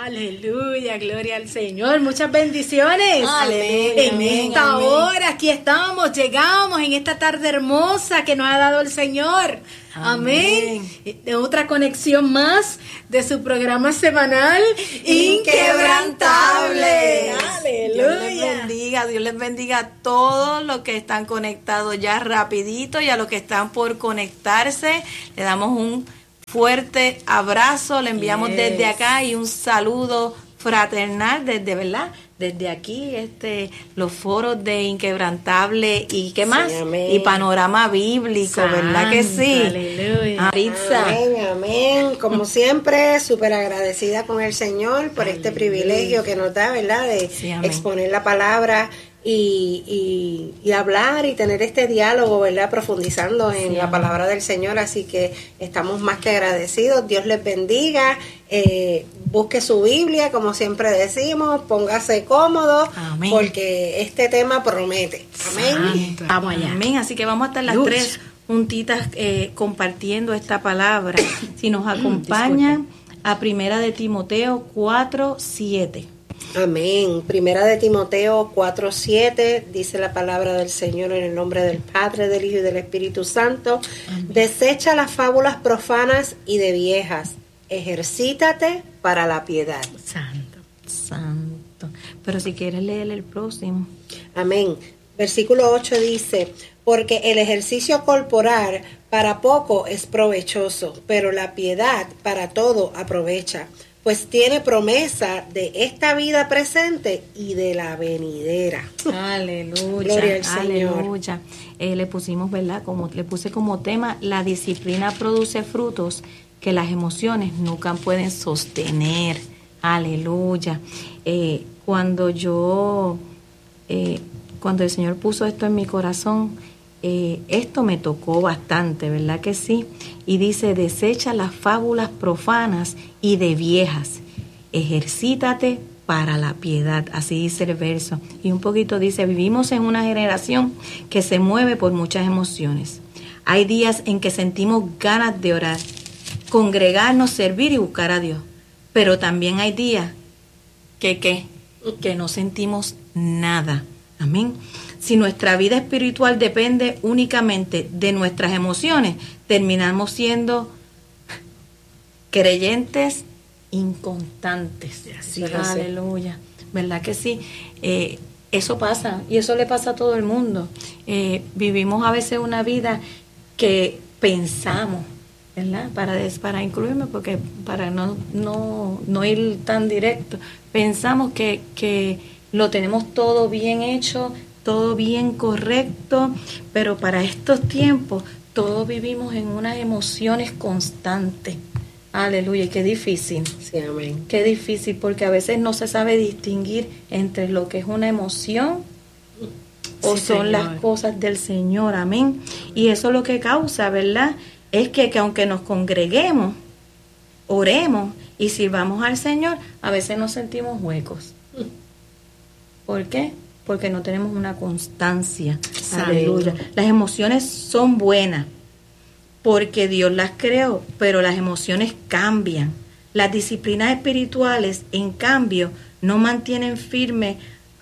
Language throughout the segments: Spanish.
Aleluya, gloria al Señor, muchas bendiciones. Amén, En amén, esta amén. hora, aquí estamos, llegamos en esta tarde hermosa que nos ha dado el Señor. Amén. De otra conexión más de su programa semanal Inquebrantable. Aleluya. Dios les bendiga a todos los que están conectados ya rapidito y a los que están por conectarse. Le damos un fuerte abrazo, le enviamos desde acá y un saludo fraternal desde, ¿verdad? Desde aquí, los foros de Inquebrantable y ¿qué más? Amén. Y Panorama Bíblico, ¿verdad que sí? Aleluya. Maritza. Amén, amén. Como siempre, súper agradecida con el Señor por este privilegio que nos da, ¿verdad? De Sí, amén. exponer la palabra y hablar y tener este diálogo, ¿verdad? Profundizando en la palabra del Señor. Así que estamos más que agradecidos. Dios les bendiga. Busque su Biblia, como siempre decimos. Póngase cómodo, Amén. porque este tema promete. Amén. Vamos allá. Amén. Así que vamos a estar las Lucha. tres juntitas compartiendo esta palabra. Si nos acompañan a Primera de Timoteo 4:7. Amén. Primera de Timoteo 4:7 dice la palabra del Señor en el nombre del Padre, del Hijo y del Espíritu Santo. Amén. Desecha las fábulas profanas y de viejas. Ejercítate para la piedad. Santo. Pero si quieres leer el próximo. Amén. Versículo 8 dice, porque el ejercicio corporal para poco es provechoso, pero la piedad para todo aprovecha, pues tiene promesa de esta vida presente y de la venidera. Aleluya. Gloria al Señor. Aleluya. Le pusimos, ¿verdad? Le puse como tema, la disciplina produce frutos que las emociones nunca pueden sostener. Aleluya. Cuando el Señor puso esto en mi corazón, esto me tocó bastante, ¿verdad que sí? Y dice, desecha las fábulas profanas y de viejas, ejercítate para la piedad, así dice el verso. Y un poquito dice, vivimos en una generación que se mueve por muchas emociones. Hay días en que sentimos ganas de orar, congregarnos, servir y buscar a Dios. Pero también hay días que no sentimos nada. Amén. Si nuestra vida espiritual depende únicamente de nuestras emociones, terminamos siendo creyentes inconstantes. Sí, aleluya. ¿Verdad que sí? Eso pasa y eso le pasa a todo el mundo. Vivimos a veces una vida que pensamos, ¿verdad? Para incluirme, porque para no ir tan directo, pensamos que lo tenemos todo bien hecho, todo bien correcto, pero para estos tiempos todos vivimos en unas emociones constantes. Aleluya, y qué difícil. Sí, amén. Qué difícil, porque a veces no se sabe distinguir entre lo que es una emoción o Sí, son Señor. las cosas del Señor. Amén. Y eso lo que causa, ¿verdad? Es que aunque nos congreguemos, oremos y sirvamos al Señor, a veces nos sentimos huecos. ¿Por qué? Porque no tenemos una constancia. Aleluya. Las emociones son buenas porque Dios las creó, pero las emociones cambian. Las disciplinas espirituales, en cambio, nos mantienen firmes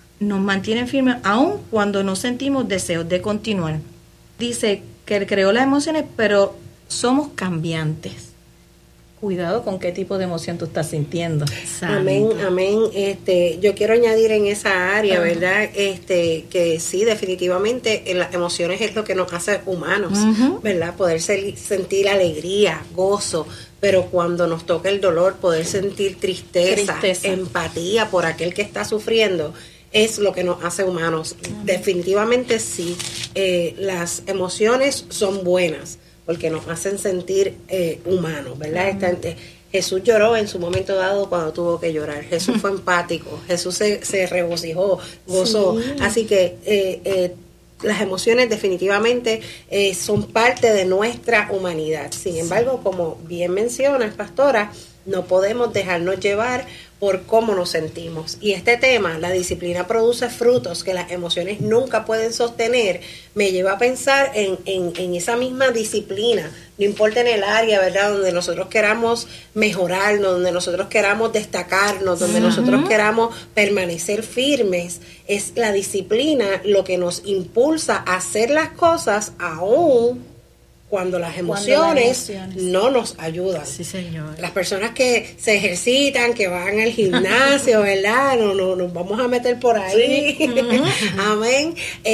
aun cuando no sentimos deseos de continuar. Dice que Él creó las emociones, pero somos cambiantes. Cuidado con qué tipo de emoción tú estás sintiendo. Amén, amén. Yo quiero añadir en esa área, ¿verdad? Que sí, definitivamente las emociones es lo que nos hace humanos, ¿verdad? Poder sentir alegría, gozo, pero cuando nos toca el dolor, poder sentir tristeza, empatía por aquel que está sufriendo, es lo que nos hace humanos. Definitivamente sí, las emociones son buenas, porque nos hacen sentir humanos, ¿verdad? Jesús lloró en su momento dado cuando tuvo que llorar. Jesús fue empático, Jesús se regocijó, gozó. Sí. Así que las emociones definitivamente son parte de nuestra humanidad. Sin embargo, como bien mencionas, pastora, No podemos dejarnos llevar por cómo nos sentimos. Y este tema, la disciplina produce frutos que las emociones nunca pueden sostener, me lleva a pensar en esa misma disciplina. No importa en el área, ¿verdad?, donde nosotros queramos mejorarnos, donde nosotros queramos destacarnos, donde nosotros queramos permanecer firmes, es la disciplina lo que nos impulsa a hacer las cosas aún cuando las emociones no nos ayudan. Sí, señor. Las personas que se ejercitan, que van al gimnasio, ¿verdad? No nos vamos a meter por ahí. Sí. Amén.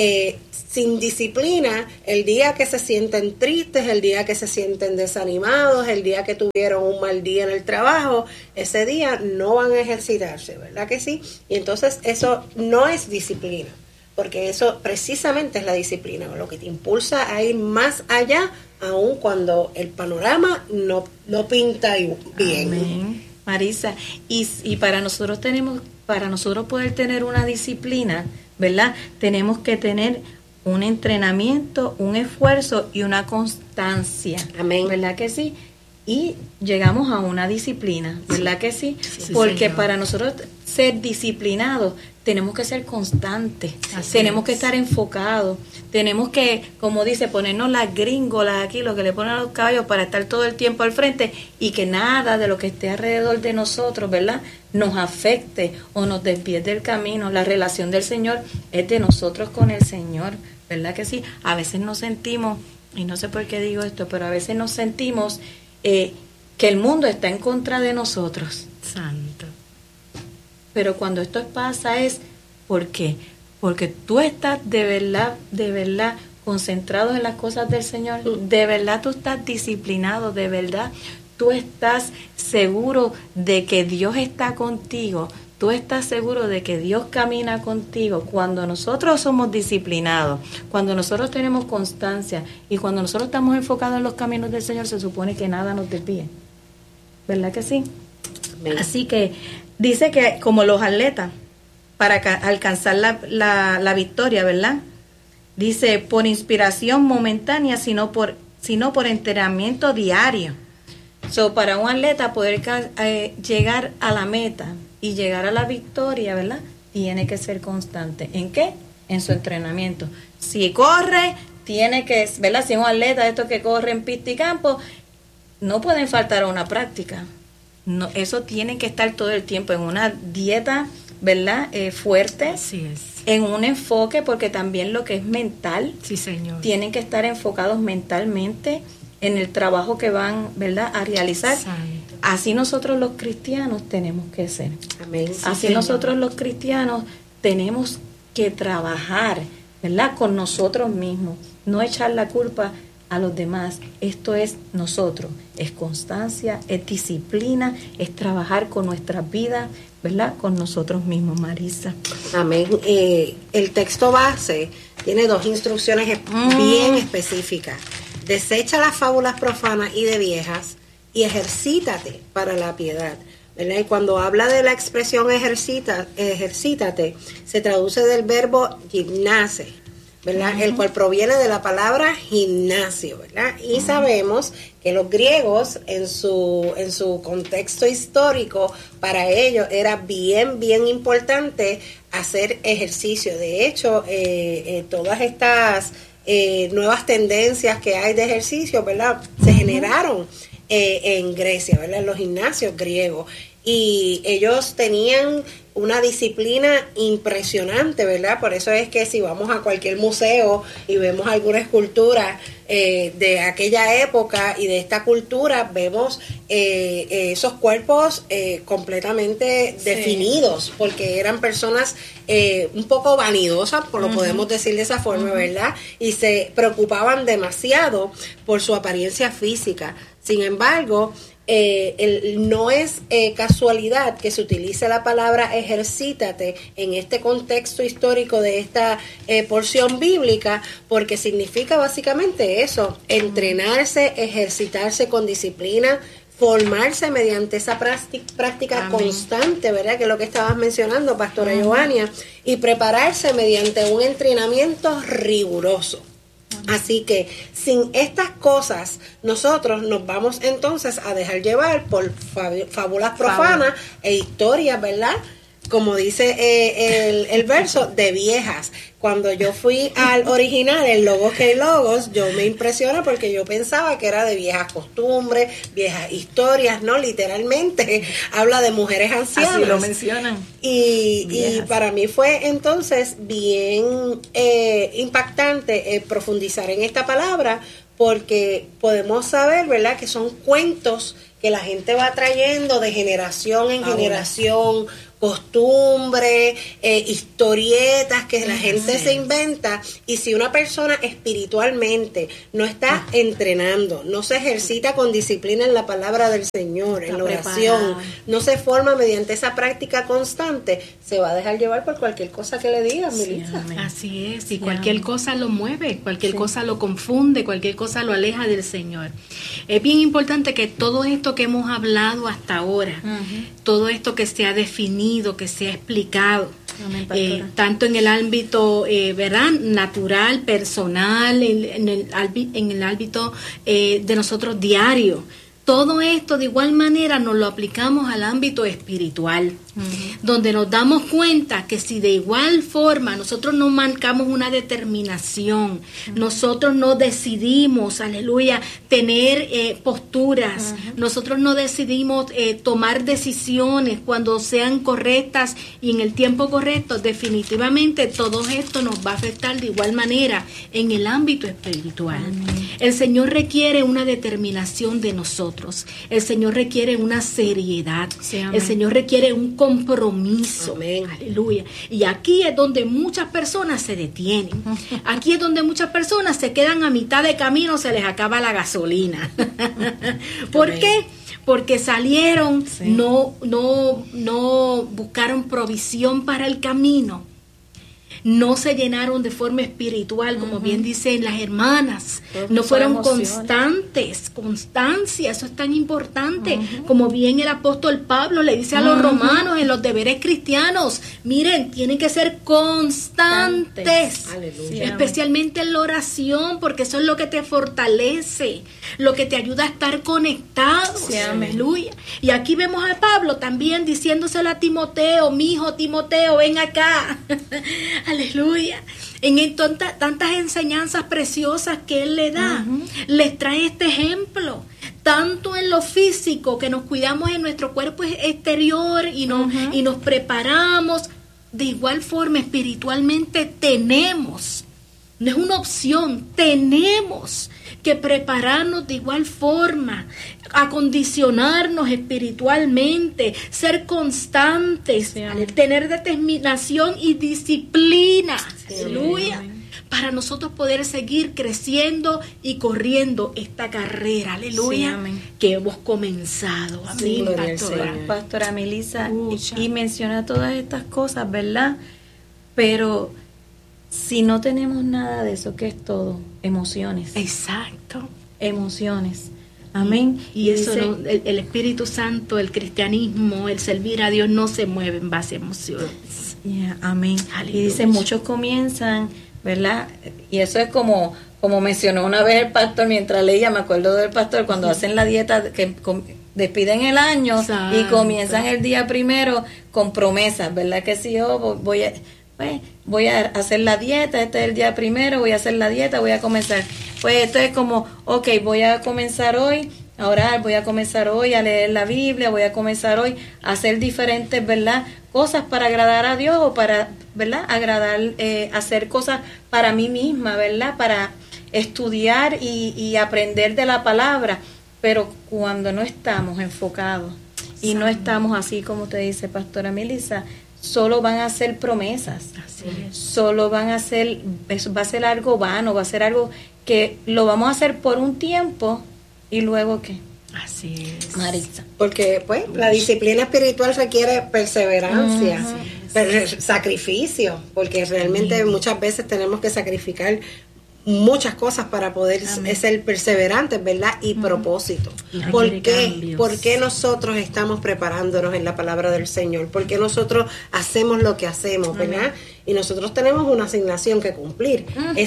Sin disciplina, el día que se sienten tristes, el día que se sienten desanimados, el día que tuvieron un mal día en el trabajo, ese día no van a ejercitarse, ¿verdad que sí? Y entonces eso no es disciplina, porque eso precisamente es la disciplina, lo que te impulsa a ir más allá, aun cuando el panorama no pinta bien. Amén. Marisa, y para nosotros poder tener una disciplina, ¿verdad?, tenemos que tener un entrenamiento, un esfuerzo y una constancia. Amén. ¿Verdad que sí? Y llegamos a una disciplina, ¿verdad que sí? Sí, porque señor. para nosotros ser disciplinados tenemos que ser constantes, Así tenemos es. que estar enfocados, tenemos que, como dice, ponernos las gringolas aquí, lo que le ponen a los caballos para estar todo el tiempo al frente y que nada de lo que esté alrededor de nosotros, ¿verdad?, nos afecte o nos desvíe del camino. La relación del Señor es de nosotros con el Señor, ¿verdad que sí? A veces nos sentimos, y no sé por qué digo esto, pero a veces nos sentimos que el mundo está en contra de nosotros. Santo. Pero cuando esto pasa es, ¿por qué? Porque tú estás de verdad concentrado en las cosas del Señor, de verdad tú estás disciplinado, de verdad tú estás seguro de que Dios está contigo, tú estás seguro de que Dios camina contigo. Cuando nosotros somos disciplinados, cuando nosotros tenemos constancia y cuando nosotros estamos enfocados en los caminos del Señor, se supone que nada nos desvíe. ¿Verdad que sí? Amén. Así que dice que como los atletas, para alcanzar la victoria, ¿verdad?, dice, por inspiración momentánea, sino por entrenamiento diario. Para un atleta poder llegar a la meta y llegar a la victoria, ¿verdad?, tiene que ser constante. ¿En qué? En su entrenamiento. Si corre, tiene que, ¿verdad?, si es un atleta de estos que corre en pista y campo, no pueden faltar a una práctica. No, eso tiene que estar todo el tiempo en una dieta, ¿verdad?, fuerte. Así es. En un enfoque, porque también lo que es mental, Sí, señor. tienen que estar enfocados mentalmente en el trabajo que van, ¿verdad?, a realizar. Santo. Así nosotros los cristianos tenemos que ser. Amén. Así Señor. nosotros los cristianos tenemos que trabajar, ¿verdad?, con nosotros mismos, no echar la culpa a los demás. Esto es nosotros, es constancia, es disciplina, es trabajar con nuestras vidas, ¿verdad?, con nosotros mismos, Marisa. Amén. El texto base tiene 2 instrucciones bien específicas. Desecha las fábulas profanas y de viejas y ejercítate para la piedad, ¿verdad? Y cuando habla de la expresión ejercítate, se traduce del verbo gimnase, ¿verdad? El cual proviene de la palabra gimnasio, ¿verdad? Y sabemos que los griegos en su contexto histórico, para ellos era bien importante hacer ejercicio. De hecho, todas estas nuevas tendencias que hay de ejercicio, ¿verdad?, se generaron en Grecia, ¿verdad?, en los gimnasios griegos. Y ellos tenían una disciplina impresionante, ¿verdad? Por eso es que si vamos a cualquier museo y vemos alguna escultura de aquella época y de esta cultura, vemos esos cuerpos completamente definidos, porque eran personas un poco vanidosas, lo podemos decir de esa forma, ¿verdad? Y se preocupaban demasiado por su apariencia física. Sin embargo, no es casualidad que se utilice la palabra ejercítate en este contexto histórico de esta porción bíblica, porque significa básicamente eso: entrenarse, ejercitarse con disciplina, formarse mediante esa práctica constante, ¿verdad?, que es lo que estabas mencionando, Pastora Giovania, y prepararse mediante un entrenamiento riguroso. Así que sin estas cosas, nosotros nos vamos entonces a dejar llevar por fábulas profanas e historias, ¿verdad? Como dice el verso, de viejas. Cuando yo fui al original, el Logos que hay Logos, yo me impresiona porque yo pensaba que era de viejas costumbres, viejas historias, ¿no? Literalmente habla de mujeres ancianas. Así lo mencionan. Y para mí fue entonces bien impactante profundizar en esta palabra, porque podemos saber, ¿verdad?, que son cuentos que la gente va trayendo de generación en generación, costumbres, historietas que la gente se inventa. Y si una persona espiritualmente no está entrenando, no se ejercita con disciplina en la palabra del Señor, en la oración, no se forma mediante esa práctica constante, se va a dejar llevar por cualquier cosa que le digan, Melissa. Así es, y cualquier cosa lo mueve, cualquier cosa lo confunde, cualquier cosa lo aleja del Señor. Es bien importante que todo esto que hemos hablado hasta ahora, todo esto que se ha definido, que se ha explicado, tanto en el ámbito ¿verdad?, natural, personal, en el ámbito de nosotros diario, todo esto de igual manera nos lo aplicamos al ámbito espiritual, donde nos damos cuenta que si de igual forma nosotros no marcamos una determinación, nosotros no decidimos, aleluya, tener posturas, nosotros no decidimos tomar decisiones cuando sean correctas y en el tiempo correcto, definitivamente todo esto nos va a afectar de igual manera en el ámbito espiritual. El Señor requiere una determinación de nosotros, el Señor requiere una seriedad, el Señor requiere un compromiso. Amén. Aleluya. Y aquí es donde muchas personas se detienen. Aquí es donde muchas personas se quedan a mitad de camino, se les acaba la gasolina. ¿Por qué? Porque salieron, no buscaron provisión para el camino. No se llenaron de forma espiritual, como bien dicen las hermanas. No fueron constancia, eso es tan importante. Como bien el apóstol Pablo le dice a los romanos en los deberes cristianos, miren, tienen que ser constantes, especialmente en la oración, porque eso es lo que te fortalece, lo que te ayuda a estar conectados. Aleluya. Y aquí vemos a Pablo también diciéndoselo a Timoteo, mi hijo Timoteo, ven acá. Aleluya. En tantas enseñanzas preciosas que él le da, les trae este ejemplo, tanto en lo físico, que nos cuidamos en nuestro cuerpo exterior y nos preparamos, de igual forma espiritualmente tenemos, no es una opción, tenemos que prepararnos de igual forma, acondicionarnos espiritualmente, ser constantes, tener determinación y disciplina, aleluya, para nosotros poder seguir creciendo y corriendo esta carrera, aleluya, que hemos comenzado. Amén, Pastora Melissa, y menciona todas estas cosas, ¿verdad? Pero si no tenemos nada de eso, ¿qué es todo? Emociones. Exacto. Emociones. Amén. Y eso dice, el Espíritu Santo, el cristianismo, el servir a Dios no se mueve en base a emociones. Amén. Aleluya. Y dice, muchos comienzan, ¿verdad? Y eso es como mencionó una vez el pastor mientras leía, me acuerdo del pastor, cuando hacen la dieta, que despiden el año. Exacto. Y comienzan el día primero con promesas, ¿verdad? Que si yo voy a hacer la dieta, este es el día primero, voy a hacer la dieta, voy a comenzar. Pues esto es como, voy a comenzar hoy a orar, voy a comenzar hoy a leer la Biblia, voy a comenzar hoy a hacer diferentes, ¿verdad?, cosas para agradar a Dios, o para, ¿verdad?, hacer cosas para mí misma, ¿verdad?, para estudiar y aprender de la palabra. Pero cuando no estamos enfocados y no estamos así como te dice Pastora Melissa, solo van a ser promesas, solo va a ser algo vano, va a ser algo que lo vamos a hacer por un tiempo y luego ¿qué? Así es, Marisa. Porque pues la disciplina espiritual requiere perseverancia, sacrificio, porque realmente muchas veces tenemos que sacrificar muchas cosas para poder ser perseverantes, ¿verdad? Y propósito. ¿Por qué nosotros estamos preparándonos en la palabra del Señor? ¿Por qué nosotros hacemos lo que hacemos, verdad? Y nosotros tenemos una asignación que cumplir.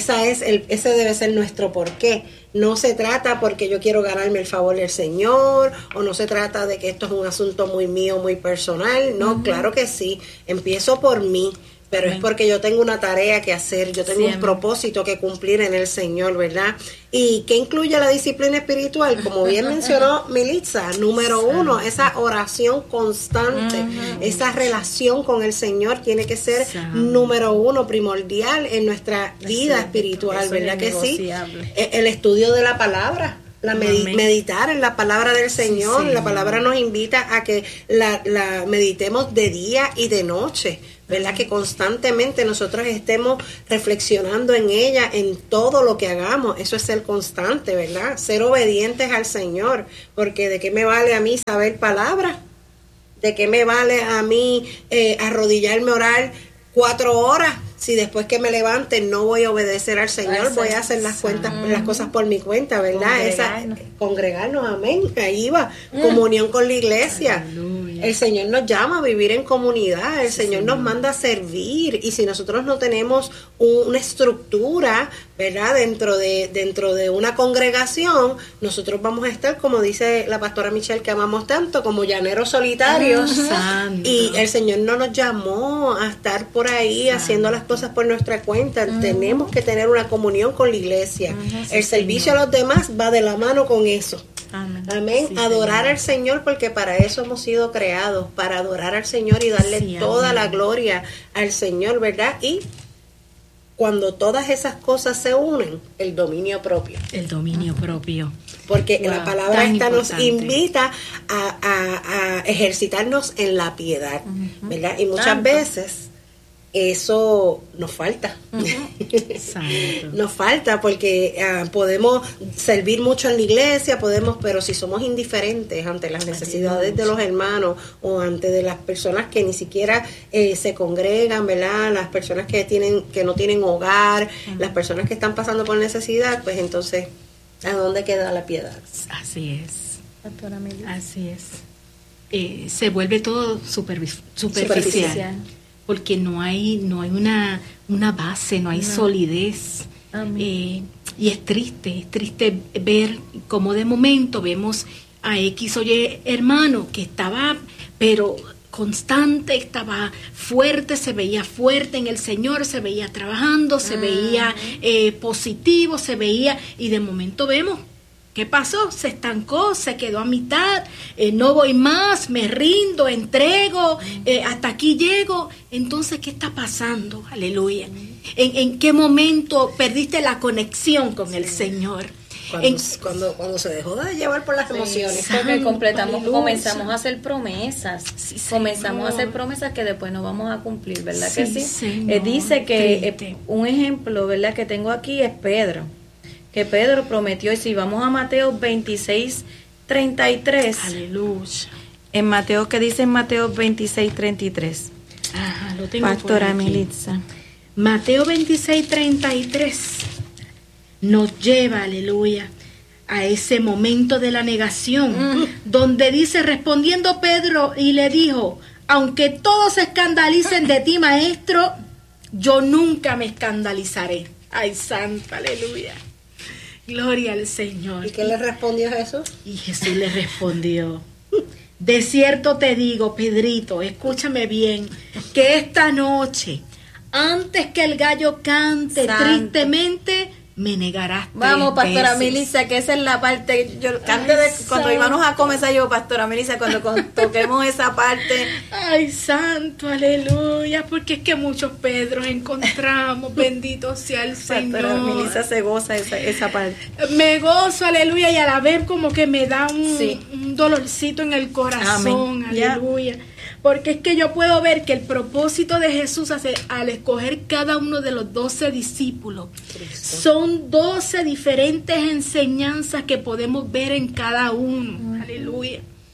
Ese debe ser nuestro porqué. No se trata porque yo quiero ganarme el favor del Señor, o no se trata de que esto es un asunto muy mío, muy personal. No, claro que sí. Empiezo por mí. Pero es porque yo tengo una tarea que hacer, yo tengo un propósito que cumplir en el Señor, ¿verdad? ¿Y qué incluye la disciplina espiritual? Como bien mencionó Militza, número 1, esa oración constante, esa relación con el Señor tiene que ser número 1, primordial en nuestra vida espiritual, ¿verdad que sí? El estudio de la palabra. Meditar en la palabra del Señor. La palabra nos invita a que la meditemos de día y de noche, ¿verdad? Que constantemente nosotros estemos reflexionando en ella, en todo lo que hagamos. Eso es ser constante, ¿verdad? Ser obedientes al Señor, porque ¿de qué me vale a mí saber palabras? ¿De qué me vale a mí arrodillarme a orar 4 horas? Si después que me levante no voy a obedecer al Señor, voy a hacer las cosas por mi cuenta, ¿verdad? Congregarnos, amén. Ahí va, comunión con la iglesia. Aleluya. El Señor nos llama a vivir en comunidad, el Señor nos manda a servir, y si nosotros no tenemos una estructura, ¿verdad? Dentro de una congregación, nosotros vamos a estar, como dice la pastora Michelle, que amamos tanto, como llaneros solitarios. Y el Señor no nos llamó a estar por ahí haciendo las cosas por nuestra cuenta. Tenemos que tener una comunión con la iglesia. El servicio a los demás va de la mano con eso. Amén. Sí, adorar al Señor, porque para eso hemos sido creados, para adorar al Señor y darle toda la gloria al Señor, ¿verdad? Y cuando todas esas cosas se unen, el dominio propio. El dominio propio. Porque la palabra esta nos invita a ejercitarnos en la piedad, ¿verdad? Y muchas veces eso nos falta. Nos falta porque podemos servir mucho en la iglesia, no si somos indiferentes ante las necesidades de los hermanos o ante de las personas que ni siquiera se congregan, ¿verdad? Las personas que no tienen hogar, las personas que están pasando por necesidad, pues entonces, ¿a dónde queda la piedad? Así es. Pastora Meli. Así es. Se vuelve todo superficial. Porque no hay una base, no hay solidez. Y es triste ver cómo de momento vemos a X o Y hermano que estaba, pero constante, estaba fuerte, se veía fuerte en el Señor, se veía trabajando, se veía positivo, y de momento vemos, ¿qué pasó? Se estancó, se quedó a mitad, no voy más, me rindo, entrego, hasta aquí llego. Entonces, ¿qué está pasando? Aleluya. ¿En qué momento perdiste la conexión con el Señor? Cuando se dejó de llevar por las emociones. Porque comenzamos a hacer promesas. Comenzamos a hacer promesas que después no vamos a cumplir, ¿verdad que sí? Señor, dice que un ejemplo, ¿verdad?, que tengo aquí es Pedro. Que Pedro prometió, y si vamos a Mateo 26:33. Aleluya. En Mateo, ¿qué dice en Mateo 26:33? Ajá, lo tengo. Pastora Militza. Mateo 26:33 nos lleva, aleluya, a ese momento de la negación, donde dice, respondiendo Pedro y le dijo, aunque todos se escandalicen de ti, maestro, yo nunca me escandalizaré. Ay, santo, aleluya. Gloria al Señor. ¿Y qué le respondió Jesús? Y Jesús le respondió, de cierto te digo, Pedrito, escúchame bien, que esta noche, antes que el gallo cante tristemente, me negarás 3 Vamos, Pastora veces. Melissa, que esa es la parte, cuando íbamos a comenzar yo, Pastora Melissa, cuando toquemos esa parte. Ay, santo, aleluya, porque es que muchos Pedros encontramos, bendito sea el Señor. Pastora Melissa se goza esa parte. Me gozo, aleluya, y a la vez como que me da un dolorcito en el corazón, amén. Aleluya. Porque es que yo puedo ver que el propósito de Jesús al escoger cada uno de los 12 discípulos, son 12 diferentes enseñanzas que podemos ver en cada uno. Aleluya.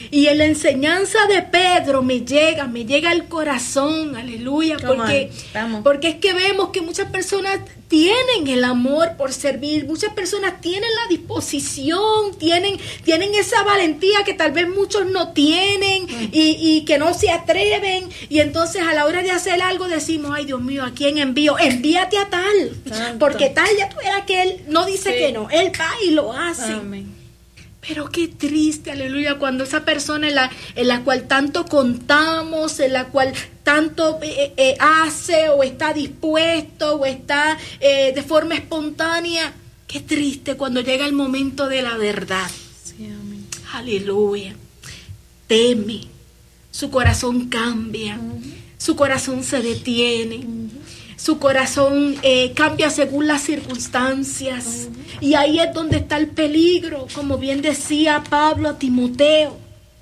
Y en la enseñanza de Pedro me llega al corazón, aleluya, porque es que vemos que muchas personas tienen el amor por servir, muchas personas tienen la disposición, tienen esa valentía que tal vez muchos no tienen y que no se atreven, y entonces a la hora de hacer algo decimos, ay Dios mío, ¿a quién envío? Envíate a tal, Santo. porque tal ya tú verás que él no dice que no, él va y lo hace. Amén. Pero qué triste, aleluya, cuando esa persona en la cual tanto contamos, en la cual tanto hace o está dispuesto o está de forma espontánea, qué triste cuando llega el momento de la verdad. Sí, amén. Aleluya. Teme, su corazón cambia, su corazón se detiene. Su corazón cambia según las circunstancias. Y ahí es donde está el peligro, como bien decía Pablo a Timoteo.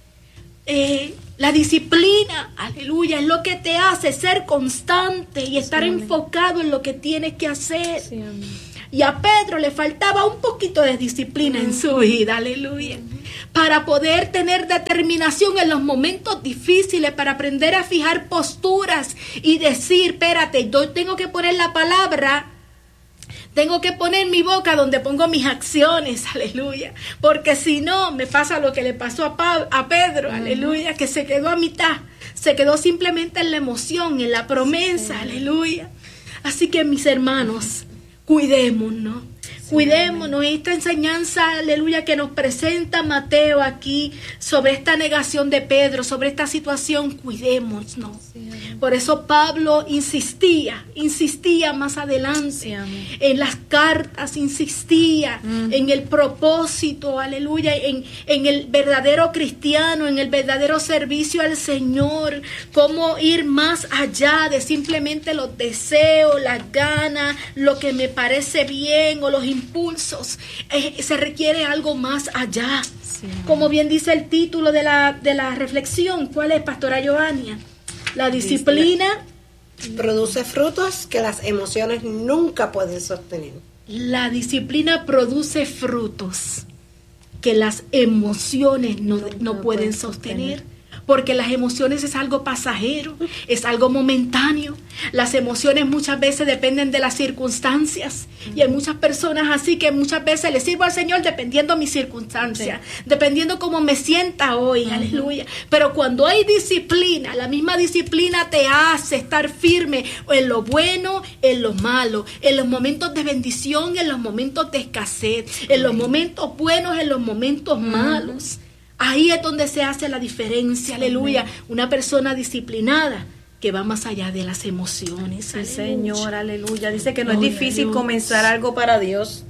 La disciplina, aleluya, es lo que te hace ser constante y estar enfocado en lo que tienes que hacer. Sí, amén. Y a Pedro le faltaba un poquito de disciplina en su vida, aleluya, para poder tener determinación en los momentos difíciles, para aprender a fijar posturas y decir, espérate, yo tengo que poner la palabra, tengo que poner mi boca donde pongo mis acciones, aleluya, porque si no, me pasa lo que le pasó a Pedro, aleluya, que se quedó a mitad, se quedó simplemente en la emoción, en la promesa, aleluya. Así que mis hermanos, cuidémonos. Cuidémonos. Esta enseñanza, aleluya, que nos presenta Mateo aquí sobre esta negación de Pedro, sobre esta situación, cuidémonos. Por eso Pablo insistía más adelante en las cartas, insistía en el propósito, aleluya, en el verdadero cristiano, en el verdadero servicio al Señor, cómo ir más allá de simplemente los deseos, las ganas, lo que me parece bien o los impulsos. Se requiere algo más allá. Sí. Como bien dice el título de la reflexión, ¿cuál es, Pastora Giovannia? La disciplina produce frutos que las emociones nunca pueden sostener. La disciplina produce frutos que las emociones no pueden sostener. Porque las emociones es algo pasajero, es algo momentáneo. Las emociones muchas veces dependen de las circunstancias. Y hay muchas personas así que muchas veces le sirvo al Señor dependiendo de mis circunstancias, dependiendo cómo me sienta hoy, aleluya. Pero cuando hay disciplina, la misma disciplina te hace estar firme en lo bueno, en lo malo, en los momentos de bendición, en los momentos de escasez, en los momentos buenos, en los momentos malos. Ahí es donde se hace la diferencia, aleluya. Una persona disciplinada que va más allá de las emociones. Sí, Señor, aleluya. Dice que no es difícil comenzar algo para Dios.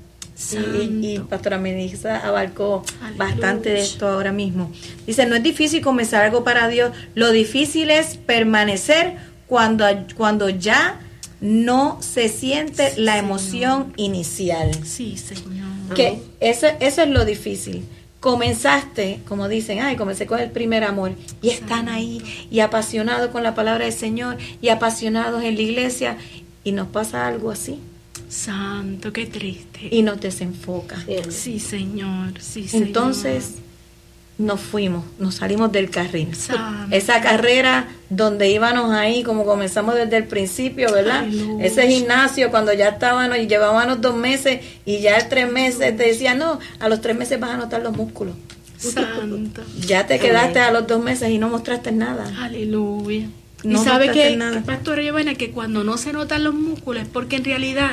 Y Pastora Melissa abarcó bastante de esto ahora mismo. Dice, no es difícil comenzar algo para Dios. Lo difícil es permanecer cuando ya no se siente la emoción inicial. Sí, Señor. Que eso es lo difícil. Comenzaste, como dicen, comencé con el primer amor, y están ahí, y apasionados con la palabra del Señor, y apasionados en la iglesia, y nos pasa algo así. Santo, qué triste. Y nos desenfoca. Sí, Señor, sí, Señor. Entonces, nos salimos del carril. Santo. Esa carrera donde íbamos ahí, como comenzamos desde el principio, ¿verdad? Aleluya. Ese gimnasio, cuando ya estábamos y llevábamos 2 meses, y ya el 3 meses te decía, no, a los 3 meses vas a notar los músculos. Santo. Ya te quedaste a los 2 meses y no mostraste nada. Aleluya. No y sabe que, Pastora Giovanna, que cuando no se notan los músculos es porque en realidad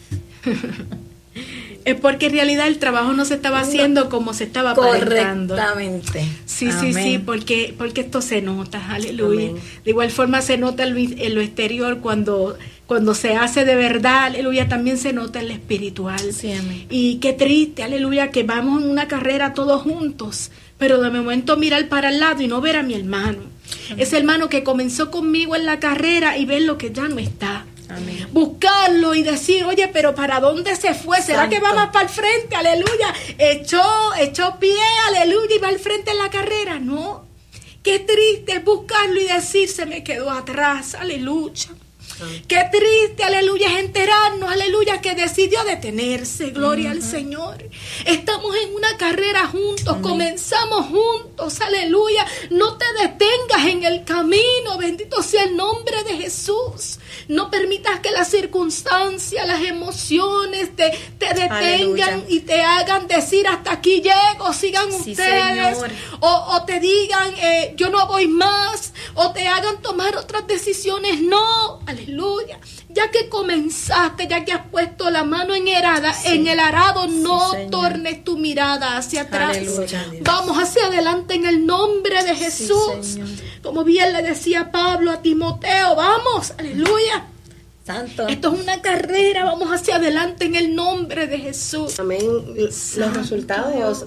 el trabajo no se estaba haciendo como se estaba aparentando. Correctamente. Sí, amén. Sí, porque esto se nota, aleluya. Amén. De igual forma se nota en lo exterior cuando se hace de verdad, aleluya, también se nota en lo espiritual. Sí, amén. Y qué triste, aleluya, que vamos en una carrera todos juntos, pero de momento mirar para el lado y no ver a mi hermano. Amén. Ese hermano que comenzó conmigo en la carrera y ver lo que ya no está. Amén. Buscarlo y decir, oye, pero ¿para dónde se fue? ¿Será Santo. que va más para el frente? Aleluya. Echó pie, aleluya, y va al frente en la carrera. No. Qué triste buscarlo y decir, se me quedó atrás. Aleluya. Qué triste, aleluya, es enterarnos, aleluya, que decidió detenerse. Gloria al Señor. Estamos en una carrera juntos, comenzamos juntos, aleluya. No te detengas en el camino, bendito sea el nombre de Jesús. No permitas que las circunstancias, las emociones te detengan y te hagan decir hasta aquí llego, sigan ustedes. O te digan yo no voy más, o te hagan tomar otras decisiones. No, aleluya. Ya que comenzaste, ya que has puesto la mano en el arado, no tornes tu mirada hacia atrás. Aleluya. Vamos hacia adelante en el nombre de Jesús. Como bien le decía Pablo a Timoteo, vamos, aleluya. Santo. Esto es una carrera, vamos hacia adelante en el nombre de Jesús. Amén. Los resultados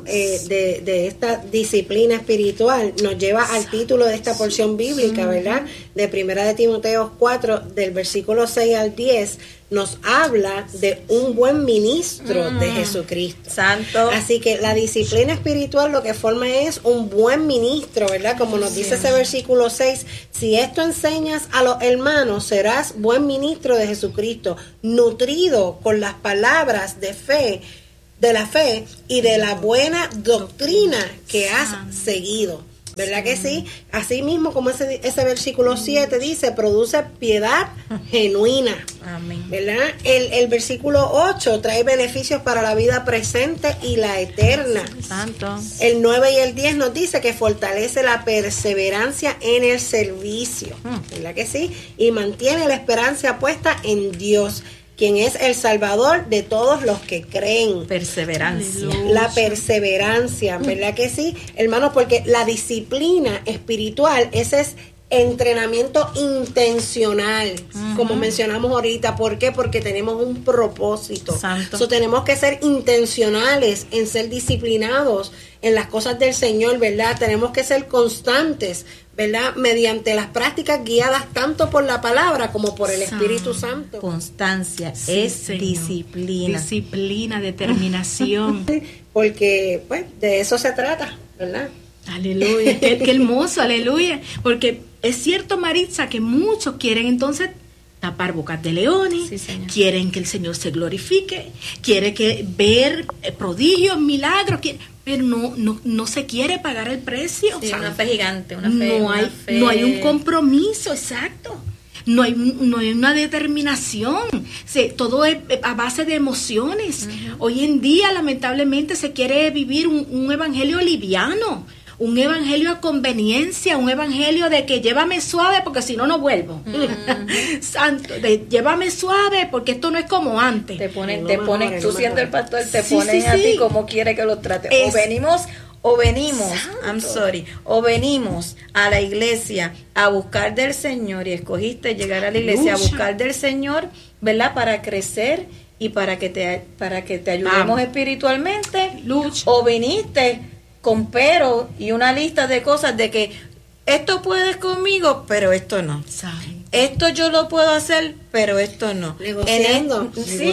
de esta disciplina espiritual nos lleva al título de esta porción bíblica, ¿verdad? De 1 de Timoteo 4, del versículo 6 al 10, nos habla de un buen ministro de Jesucristo. Santo. Así que la disciplina espiritual lo que forma es un buen ministro, ¿verdad? Como nos dice ese versículo 6, si esto enseñas a los hermanos, serás buen ministro de Jesucristo, nutrido con las palabras de fe, de la fe y de la buena doctrina que has seguido. ¿Verdad que sí? Así mismo como ese versículo 7 dice, produce piedad genuina. Amén. ¿Verdad? El versículo 8 trae beneficios para la vida presente y la eterna. Santo. El 9 y el 10 nos dice que fortalece la perseverancia en el servicio. ¿Verdad que sí? Y mantiene la esperanza puesta en Dios, quien es el Salvador de todos los que creen. Perseverancia. La perseverancia, ¿verdad que sí? Hermanos, porque la disciplina espiritual, ese es entrenamiento intencional, como mencionamos ahorita. ¿Por qué? Porque tenemos un propósito. Santo. Tenemos que ser intencionales en ser disciplinados en las cosas del Señor, ¿verdad? Tenemos que ser constantes, ¿verdad? Mediante las prácticas guiadas tanto por la palabra como por el Espíritu Santo. Constancia Señor. disciplina. Disciplina, determinación. Porque, pues, de eso se trata, ¿verdad? Aleluya, qué hermoso, aleluya. Porque es cierto, Maritza, que muchos quieren entonces tapar bocas de leones, quieren que el Señor se glorifique, quieren ver prodigios, milagros, pero no se quiere pagar el precio. Sí, una fe gigante, una fe. No hay un compromiso, exacto. No hay una determinación. Todo es a base de emociones. Hoy en día, lamentablemente, se quiere vivir un evangelio liviano, un evangelio a conveniencia, un evangelio de que llévame suave porque si no, no vuelvo. Santo, llévame suave porque esto no es como antes. Te ponen, tú siendo el pastor, te ponen a ti como quiere que lo trate. O venimos, o venimos a la iglesia a buscar del Señor, y escogiste llegar a la iglesia a buscar del Señor, ¿verdad? Para crecer y para que te ayudemos espiritualmente. O viniste con pero y una lista de cosas de que esto puedes conmigo, pero esto no. Esto yo lo puedo hacer, pero esto no. Negociando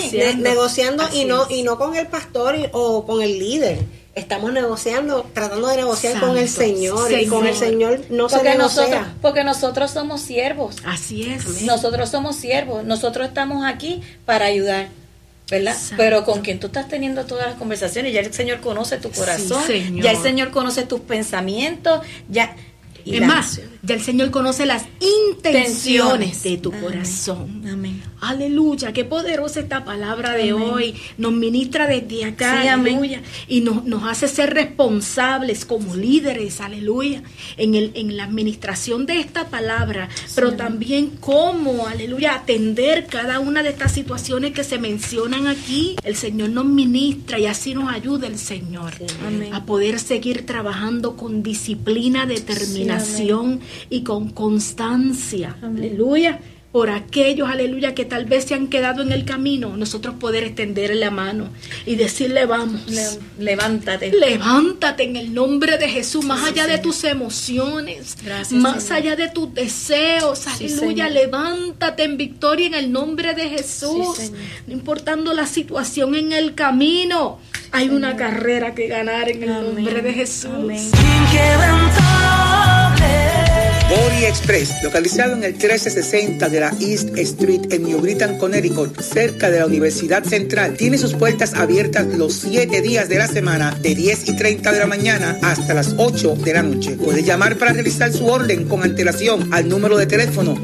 y no con el pastor o con el líder. Estamos negociando, tratando de negociar con el Señor. Y con el Señor no se negocia. Porque nosotros somos siervos. Así es. Amén. Nosotros somos siervos. Nosotros estamos aquí para ayudar, ¿verdad? Santo. Pero con quien tú estás teniendo todas las conversaciones, ya el Señor conoce tu corazón, ya el Señor conoce tus pensamientos, ya es más, ya el Señor conoce las intenciones de tu corazón. Amén. Aleluya, qué poderosa esta palabra de hoy. Nos ministra desde acá, aleluya. Y nos hace ser responsables como líderes, aleluya, en la administración de esta palabra, pero también cómo, aleluya, atender cada una de estas situaciones que se mencionan aquí. El Señor nos ministra y así nos ayuda el Señor a poder seguir trabajando con disciplina, determinación y con constancia. Aleluya. Por aquellos, aleluya, que tal vez se han quedado en el camino, nosotros poder extenderle la mano y decirle, vamos, levántate en el nombre de Jesús, más allá de tus emociones, más allá de tus deseos, aleluya, levántate en victoria en el nombre de Jesús, no importando la situación en el camino, hay una carrera que ganar en el nombre de Jesús. Inquebrantable, Bori Express, localizado en el 1360 de la East Street en New Britain, Connecticut, cerca de la Universidad Central, tiene sus puertas abiertas los 7 días de la semana, de 10:30 de la mañana hasta las 8 de la noche. Puede llamar para realizar su orden con antelación al número de teléfono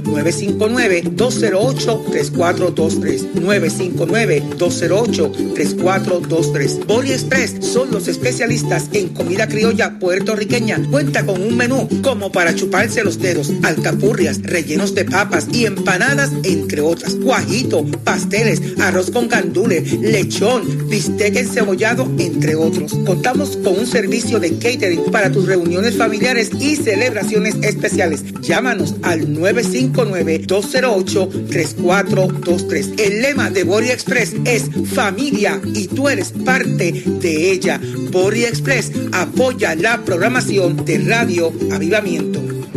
959-208-3423. 959-208-3423. Bori Express son los especialistas en comida criolla puertorriqueña. Cuenta con un menú como para chuparse los dedos, alcapurrias, rellenos de papas y empanadas, entre otras. Guajito, pasteles, arroz con gandules, lechón, bistec encebollado, entre otros. Contamos con un servicio de catering para tus reuniones familiares y celebraciones especiales. Llámanos al 959-208-3423. El lema de Bori Express es familia y tú eres parte de ella. Bori Express apoya la programación de Radio Avivamiento.